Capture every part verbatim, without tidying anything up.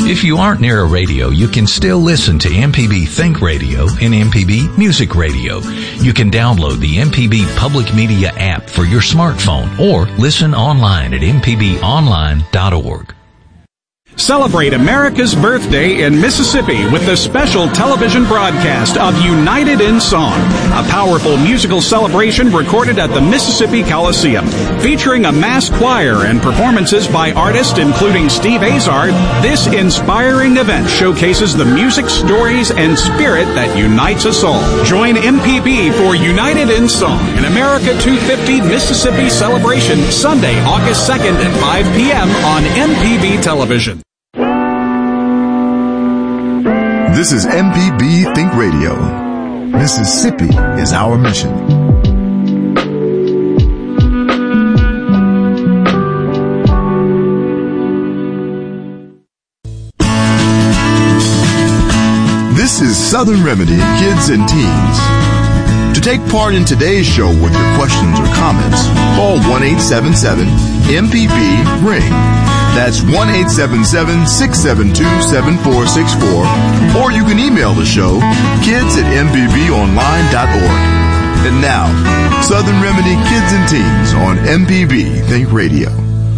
If you aren't near a radio, you can still listen to M P B Think Radio and M P B Music Radio. You can download the M P B Public Media app for your smartphone or listen online at m p b online dot org. Celebrate America's birthday in Mississippi with the special television broadcast of United in Song, a powerful musical celebration recorded at the Mississippi Coliseum. Featuring a mass choir and performances by artists including Steve Azar, this inspiring event showcases the music, stories, and spirit that unites us all. Join M P B for United in Song, an America two fifty Mississippi celebration, Sunday, August second at five p.m. on M P B Television. This is M P B Think Radio. Mississippi is our mission. This is Southern Remedy Kids and Teens. To take part in today's show with your questions or comments, call one eight seven seven M P B ring. That's one eight seven seven, six seven two, seven four six four. Or you can email the show, kids at m p b online dot org. And now, Southern Remedy Kids and Teens on M P B Think Radio.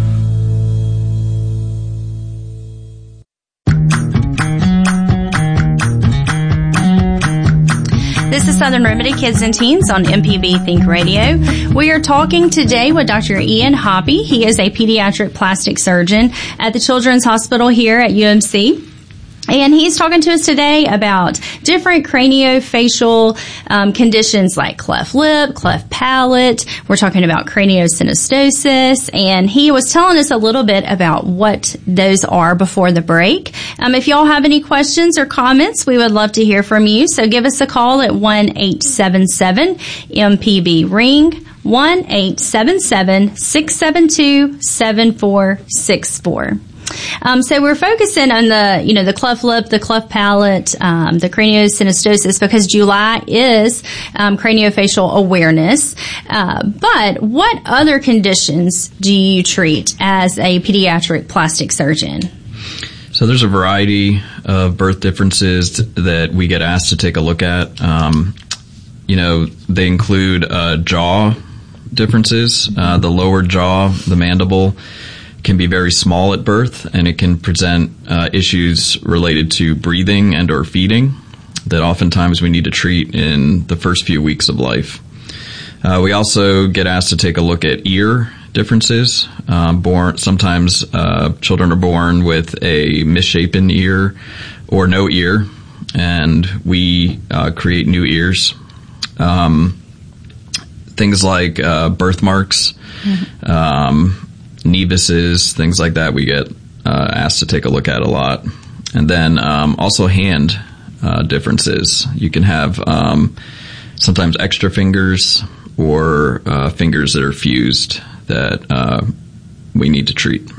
This is Southern Remedy Kids and Teens on M P B Think Radio. We are talking today with Doctor Ian Hoppy. He is a pediatric plastic surgeon at the Children's Hospital here at U M C. And he's talking to us today about different craniofacial um, conditions like cleft lip, cleft palate. We're talking about craniosynostosis, and he was telling us a little bit about what those are before the break. Um, if y'all have any questions or comments, we would love to hear from you. So give us a call at one eight seven seven M P B ring, one eight seven seven, six seven two, seven four six four. Um, so we're focusing on the, you know, the cleft lip, the cleft palate, um, the craniosynostosis, because July is um, craniofacial awareness. Uh, but what other conditions do you treat as a pediatric plastic surgeon? So there's a variety of birth differences that we get asked to take a look at. Um, you know, they include uh, jaw differences, uh, the lower jaw, the mandible, can be very small at birth, and it can present uh, issues related to breathing and or feeding that oftentimes we need to treat in the first few weeks of life. Uh, we also get asked to take a look at ear differences. Uh, born sometimes uh, children are born with a misshapen ear or no ear, and we uh, create new ears. Um, things like uh, birthmarks, mm-hmm. um, nevuses, things like that we get uh, asked to take a look at a lot. And then um, also hand uh, differences. You can have um, sometimes extra fingers or uh, fingers that are fused that uh, we need to treat.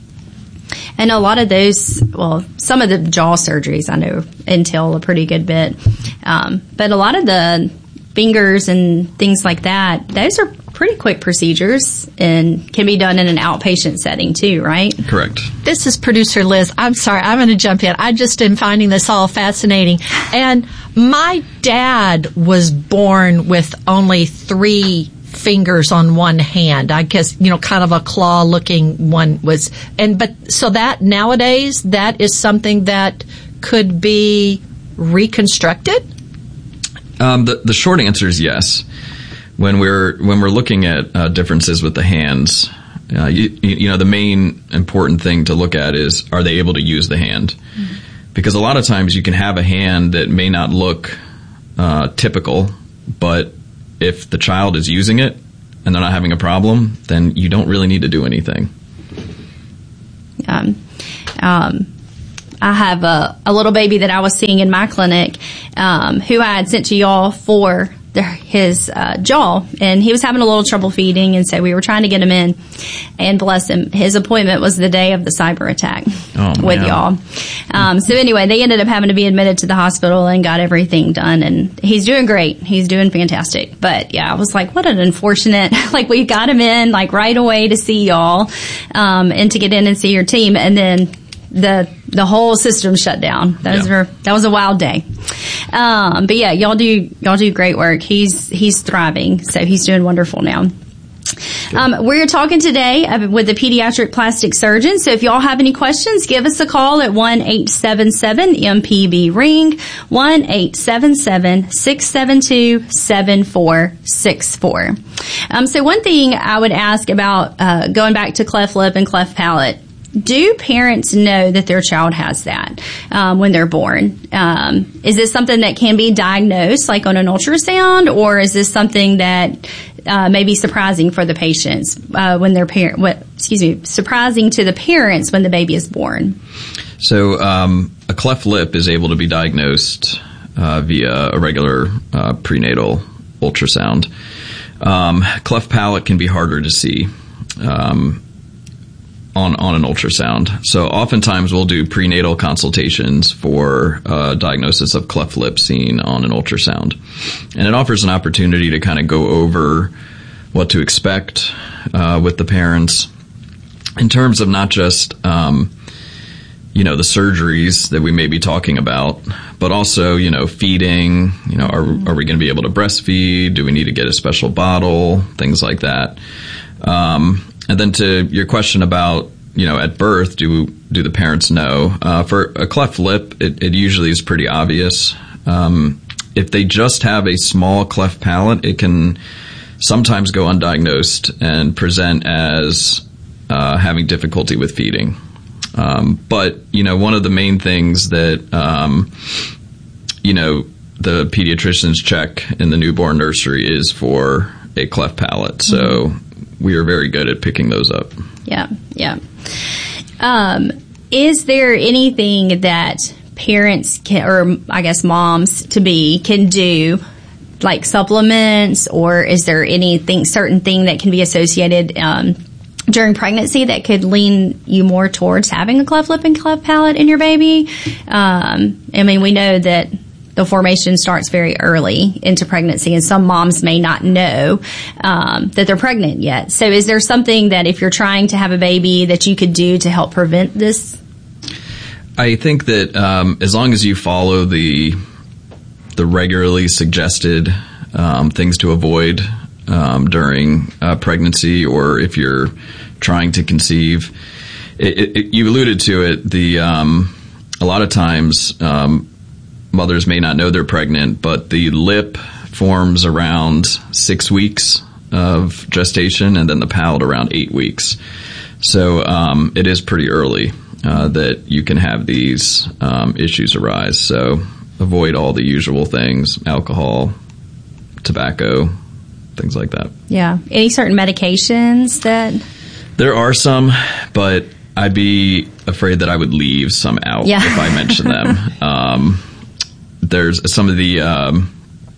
And a lot of those, well, some of the jaw surgeries I know entail a pretty good bit. Um, but a lot of the fingers and things like that, those are pretty quick procedures and can be done in an outpatient setting too, right? Correct. This is producer Liz. I'm sorry, I'm going to jump in. I just am finding this all fascinating. And my dad was born with only three fingers on one hand. I guess, you know, kind of a claw looking one was, and but so that nowadays, that is something that could be reconstructed? Um, the, the short answer is yes. When we're when we're looking at uh, differences with the hands, uh, you, you know, the main important thing to look at is, are they able to use the hand? Mm-hmm. Because a lot of times you can have a hand that may not look uh, typical, but if the child is using it and they're not having a problem, then you don't really need to do anything. Um, um, I have a, a little baby that I was seeing in my clinic um, who I had sent to y'all for the, his uh, jaw, and he was having a little trouble feeding, and so we were trying to get him in. And bless him, his appointment was the day of the cyber attack oh, with y'all. Um, so anyway, they ended up having to be admitted to the hospital and got everything done, and he's doing great. He's doing fantastic. But yeah, I was like, what an unfortunate, like we got him in like right away to see y'all um, and to get in and see your team, and then the the whole system shut down. That was Yeah. ver- that was a wild day. Um, but yeah, y'all do y'all do great work. He's he's thriving, so he's doing wonderful now. Um, we're talking today with a pediatric plastic surgeon. So if y'all have any questions, give us a call at one eight seven seven M P B ring, one eight seven seven six seven two seven four six four. Um, so one thing I would ask about uh, going back to cleft lip and cleft palate. Do parents know that their child has that um, when they're born? Um, is this something that can be diagnosed, like on an ultrasound, or is this something that uh, may be surprising for the patients uh, when their parent? What, excuse me, surprising to the parents when the baby is born? So um, a cleft lip is able to be diagnosed uh, via a regular uh, prenatal ultrasound. Um, cleft palate can be harder to see. Um, On, on an ultrasound. So oftentimes we'll do prenatal consultations for uh, diagnosis of cleft lip seen on an ultrasound. And it offers an opportunity to kind of go over what to expect uh, with the parents in terms of not just, um, you know, the surgeries that we may be talking about, but also, you know, feeding, you know, are, are we going to be able to breastfeed? Do we need to get a special bottle? Things like that. Um, And then to your question about, you know, at birth, do do the parents know? Uh, for a cleft lip, it, it usually is pretty obvious. Um, if they just have a small cleft palate, it can sometimes go undiagnosed and present as uh, having difficulty with feeding. Um, but, you know, one of the main things that, um, you know, the pediatricians check in the newborn nursery is for a cleft palate. So mm-hmm. we are very good at picking those up. Yeah, yeah. Um, is there anything that parents can, or I guess moms to be, can do, like supplements, or is there anything, certain thing that can be associated um, during pregnancy that could lean you more towards having a cleft lip and cleft palate in your baby? Um, I mean, we know that the formation starts very early into pregnancy, and some moms may not know um, that they're pregnant yet. So is there something that if you're trying to have a baby that you could do to help prevent this? I think that um, as long as you follow the the regularly suggested um, things to avoid um, during uh, pregnancy, or if you're trying to conceive, it, it, it, you alluded to it, the um, a lot of times um, mothers may not know they're pregnant, but the lip forms around six weeks of gestation, and then the palate around eight weeks. So um, it is pretty early uh, that you can have these um, issues arise. So avoid all the usual things: alcohol, tobacco, things like that. Yeah. Any certain medications that? There are some, but I'd be afraid that I would leave some out yeah. if I mention them. Um, there's some of the um,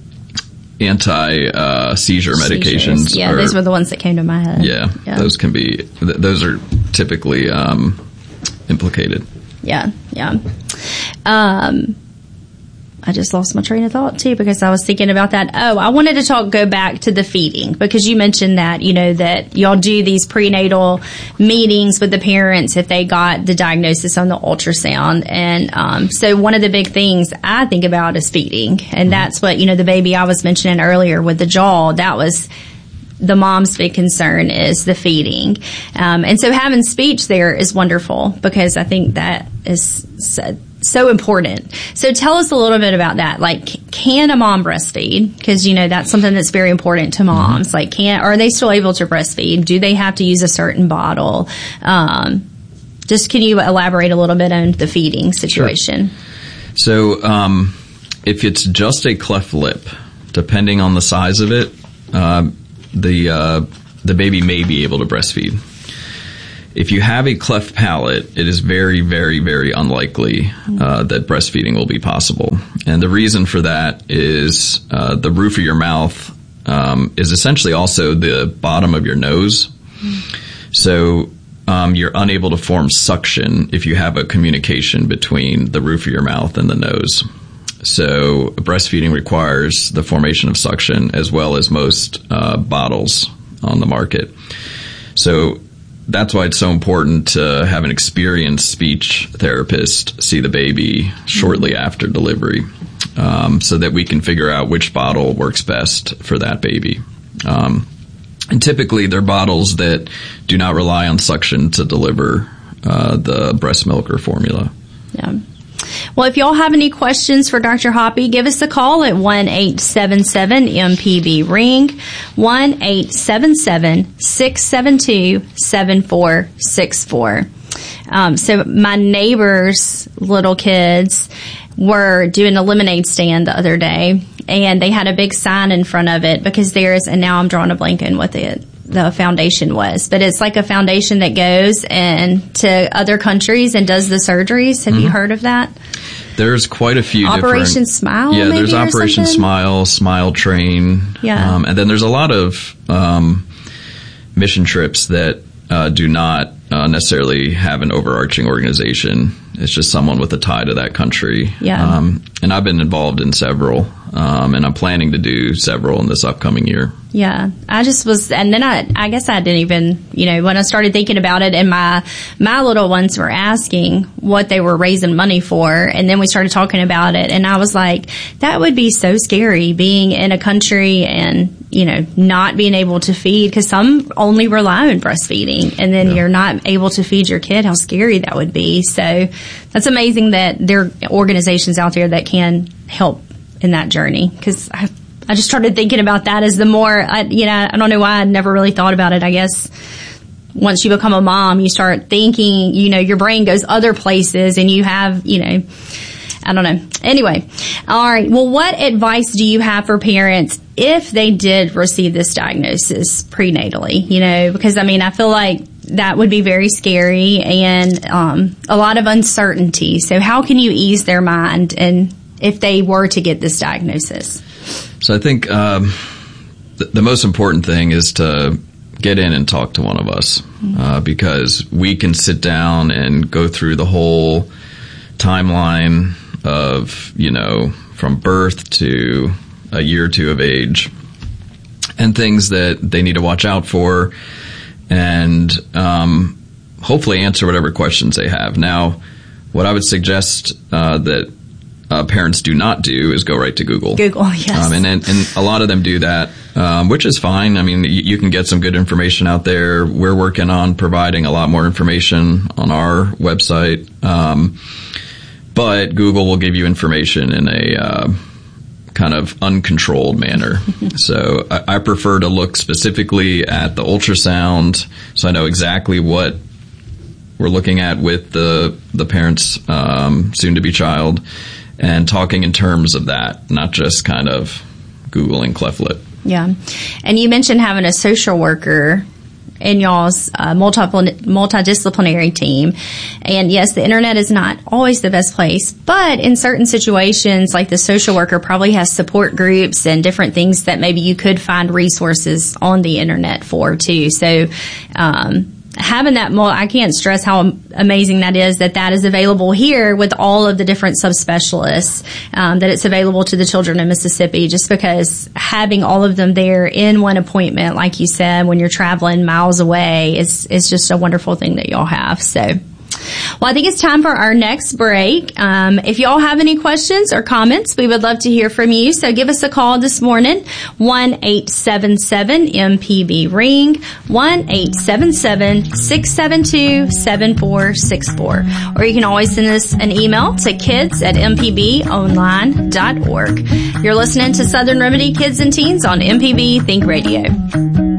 anti-seizure uh, medications. Yeah, are, those were the ones that came to my head. Yeah, yeah. those can be, th- those are typically um, implicated. Yeah, yeah. Um, I just lost my train of thought too, because I was thinking about that. Oh, I wanted to talk, go back to the feeding, because you mentioned that, you know, that y'all do these prenatal meetings with the parents if they got the diagnosis on the ultrasound. And, um, so one of the big things I think about is feeding. And that's what, you know, the baby I was mentioning earlier with the jaw, that was the mom's big concern, is the feeding. Um, and so having speech there is wonderful, because I think that is so, so important. So tell us a little bit about that. Like, can a mom breastfeed? Because, you know, that's something that's very important to moms. Mm-hmm. Like, can, are they still able to breastfeed? Do they have to use a certain bottle? Um, just can you elaborate a little bit on the feeding situation? Sure. So, um, if it's just a cleft lip, depending on the size of it, uh, the, uh, the baby may be able to breastfeed. If you have a cleft palate, it is very, very, very unlikely uh, that breastfeeding will be possible. And the reason for that is uh, the roof of your mouth um, is essentially also the bottom of your nose. So um, you're unable to form suction if you have a communication between the roof of your mouth and the nose. So breastfeeding requires the formation of suction, as well as most uh, bottles on the market. So that's why it's so important to have an experienced speech therapist see the baby shortly after delivery, um, so that we can figure out which bottle works best for that baby. Um, and typically they're bottles that do not rely on suction to deliver uh, the breast milk or formula. Yeah. Well, if y'all have any questions for Doctor Hoppe, give us a call at one eight seven seven M P B ring, one eight seven seven, six seven two, seven four six four. Um, so my neighbor's little kids were doing a lemonade stand the other day, and they had a big sign in front of it because there's, and now I'm drawing a blank on what the the foundation was, but it's like a foundation that goes and to other countries and does the surgeries. Have mm-hmm. you heard of that? There's quite a few Operation different, Smile. Yeah, maybe, there's Operation something? Smile, Smile Train. Yeah. Um, and then there's a lot of um, mission trips that uh, do not uh, necessarily have an overarching organization. It's just someone with a tie to that country. Yeah. Um, and I've been involved in several, um, and I'm planning to do several in this upcoming year. Yeah, I just was, and then I, I guess I didn't even, you know, when I started thinking about it, and my, my little ones were asking what they were raising money for, and then we started talking about it, and I was like, that would be so scary, being in a country and, you know, not being able to feed, because some only rely on breastfeeding, and then yeah. you're not able to feed your kid, how scary that would be. So that's amazing that there are organizations out there that can help in that journey, because I I just started thinking about that as the more, I, you know, I don't know why I never really thought about it. I guess once you become a mom, you start thinking, you know, your brain goes other places and you have, you know, I don't know. Anyway, all right. Well, what advice do you have for parents if they did receive this diagnosis prenatally? You know, because I mean, I feel like that would be very scary and um, a lot of uncertainty. So how can you ease their mind and if they were to get this diagnosis? So I think um, th- the most important thing is to get in and talk to one of us, uh, because we can sit down and go through the whole timeline of, you know, from birth to a year or two of age and things that they need to watch out for, and um, hopefully answer whatever questions they have. Now, what I would suggest uh, that Uh, parents do not do is go right to Google. Google, yes. Um, and, and and a lot of them do that, um, which is fine. I mean, you, you can get some good information out there. We're working on providing a lot more information on our website. Um, but Google will give you information in a uh, kind of uncontrolled manner. So I, I prefer to look specifically at the ultrasound so I know exactly what we're looking at with the, the parent's um, soon-to-be child, and talking in terms of that, not just kind of Googling cleflet. Yeah. And you mentioned having a social worker in y'all's uh, multi- multidisciplinary team. And yes, the internet is not always the best place, but in certain situations, like the social worker probably has support groups and different things that maybe you could find resources on the internet for too. So, um, having that, I can't stress how amazing that is that that is available here with all of the different subspecialists, um, that it's available to the children in Mississippi, just because having all of them there in one appointment, like you said, when you're traveling miles away, is, is just a wonderful thing that y'all have. So, well, I think it's time for our next break. Um, if y'all have any questions or comments, we would love to hear from you. So give us a call this morning, one eight seven seven M P B ring, one eight seven seven, six seven two, seven four six four. Or you can always send us an email to kids at m p b online dot org. You're listening to Southern Remedy Kids and Teens on M P B Think Radio.